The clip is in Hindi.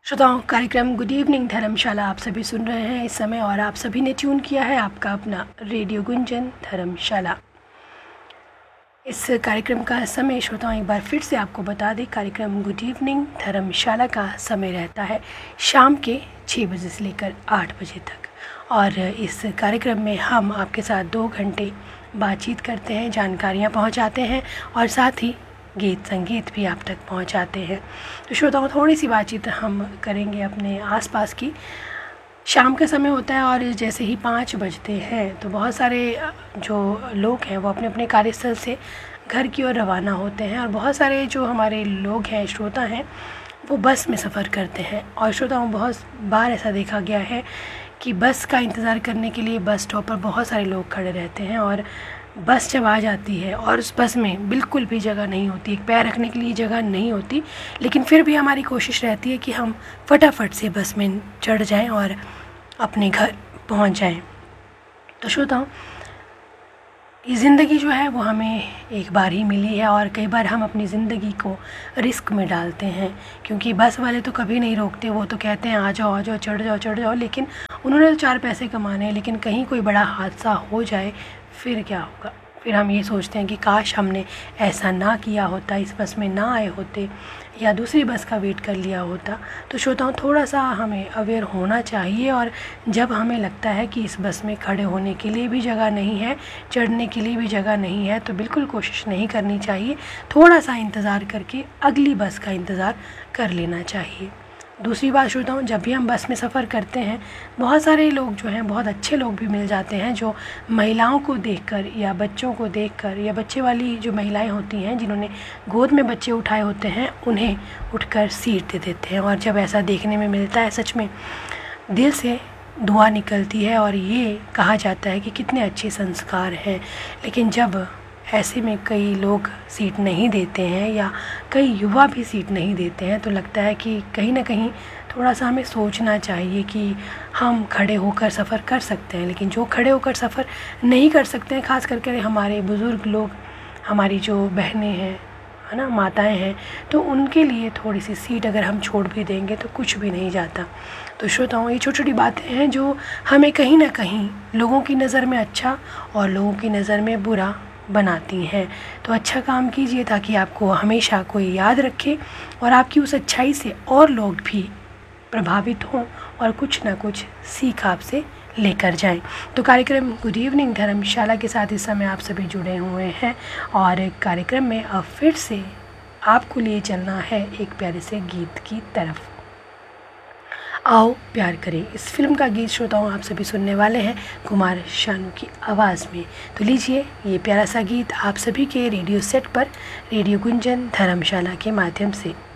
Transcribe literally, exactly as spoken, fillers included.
श्रोताओं, कार्यक्रम गुड इवनिंग धर्मशाला आप सभी सुन रहे हैं इस समय और आप सभी ने ट्यून किया है आपका अपना रेडियो गुंजन धर्मशाला। इस कार्यक्रम का समय श्रोताओं एक बार फिर से आपको बता दें, कार्यक्रम गुड इवनिंग धर्मशाला का समय रहता है शाम के छः बजे से लेकर आठ बजे तक और इस कार्यक्रम में हम आपके साथ दो घंटे बातचीत करते हैं, जानकारियाँ पहुँचाते हैं और साथ ही गीत संगीत भी आप तक पहुंचाते हैं। तो श्रोताओं, थोड़ी सी बातचीत हम करेंगे अपने आसपास की। शाम का समय होता है और जैसे ही पाँच बजते हैं तो बहुत सारे जो लोग हैं वो अपने अपने कार्यस्थल से घर की ओर रवाना होते हैं और बहुत सारे जो हमारे लोग हैं, श्रोता हैं, वो बस में सफ़र करते हैं। और श्रोताओं, बहुत बार ऐसा देखा गया है कि बस का इंतज़ार करने के लिए बस स्टॉप पर बहुत सारे लोग खड़े रहते हैं और बस जब आ जाती है और उस बस में बिल्कुल भी जगह नहीं होती, एक पैर रखने के लिए जगह नहीं होती, लेकिन फिर भी हमारी कोशिश रहती है कि हम फटाफट से बस में चढ़ जाएं और अपने घर पहुंच जाएं। तो श्रोताओं, ये ज़िंदगी जो है वो हमें एक बार ही मिली है और कई बार हम अपनी ज़िंदगी को रिस्क में डालते हैं, क्योंकि बस वाले तो कभी नहीं रोकते, वो तो कहते हैं आ जाओ आ जाओ, चढ़ जाओ चढ़ जाओ, लेकिन उन्होंने तो चार पैसे कमाने हैं। लेकिन कहीं कोई बड़ा हादसा हो जाए फिर क्या होगा? फिर हम ये सोचते हैं कि काश हमने ऐसा ना किया होता, इस बस में ना आए होते या दूसरी बस का वेट कर लिया होता। तो श्रोताओं, थोड़ा सा हमें अवेयर होना चाहिए और जब हमें लगता है कि इस बस में खड़े होने के लिए भी जगह नहीं है, चढ़ने के लिए भी जगह नहीं है, तो बिल्कुल कोशिश नहीं करनी चाहिए, थोड़ा सा इंतज़ार करके अगली बस का इंतज़ार कर लेना चाहिए। दूसरी बात श्रोताओं, जब भी हम बस में सफ़र करते हैं, बहुत सारे लोग जो हैं, बहुत अच्छे लोग भी मिल जाते हैं जो महिलाओं को देखकर या बच्चों को देखकर या बच्चे वाली जो महिलाएं होती हैं जिन्होंने गोद में बच्चे उठाए होते हैं, उन्हें उठकर सीट दे देते हैं। और जब ऐसा देखने में मिलता है, सच में दिल से दुआ निकलती है और ये कहा जाता है कि कितने अच्छे संस्कार हैं। लेकिन जब ऐसे में कई लोग सीट नहीं देते हैं या कई युवा भी सीट नहीं देते हैं, तो लगता है कि कहीं ना कहीं थोड़ा सा हमें सोचना चाहिए कि हम खड़े होकर सफ़र कर सकते हैं। लेकिन जो खड़े होकर सफ़र नहीं कर सकते हैं, ख़ास करके हमारे बुज़ुर्ग लोग, हमारी जो बहनें हैं, है ना, माताएं हैं, तो उनके लिए थोड़ी सी सीट अगर हम छोड़ भी देंगे तो कुछ भी नहीं जाता। तो श्रोताओं, ये छोटी छोटी बातें हैं जो हमें कहीं ना कहीं लोगों की नज़र में अच्छा और लोगों की नज़र में बुरा बनाती हैं। तो अच्छा काम कीजिए ताकि आपको हमेशा कोई याद रखे और आपकी उस अच्छाई से और लोग भी प्रभावित हों और कुछ ना कुछ सीख आपसे लेकर जाएं। तो कार्यक्रम गुड इवनिंग धर्मशाला के साथ इस समय आप सभी जुड़े हुए हैं और कार्यक्रम में अब फिर से आपको लिए चलना है एक प्यारे से गीत की तरफ। आओ प्यार करें, इस फिल्म का गीत श्रोताओं आप सभी सुनने वाले हैं कुमार शानू की आवाज़ में। तो लीजिए ये प्यारा सा गीत आप सभी के रेडियो सेट पर रेडियो गुंजन धर्मशाला के माध्यम से।